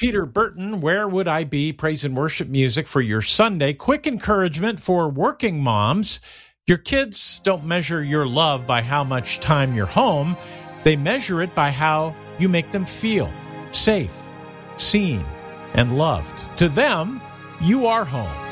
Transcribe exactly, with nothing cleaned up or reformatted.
Peter Burton, Where Would I Be? Praise and worship music for your Sunday. Quick encouragement for working moms. Your kids don't measure your love by how much time you're home. They measure it by how you make them feel safe, seen, and loved. To them, you are home.